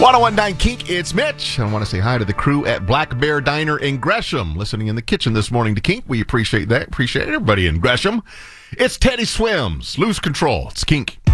1019 Kink, it's Mitch. I want to say hi to the crew at Black Bear Diner in Gresham. Listening in the kitchen this morning to Kink. We appreciate that. Appreciate everybody in Gresham. It's Teddy Swims. Lose Control. It's Kink.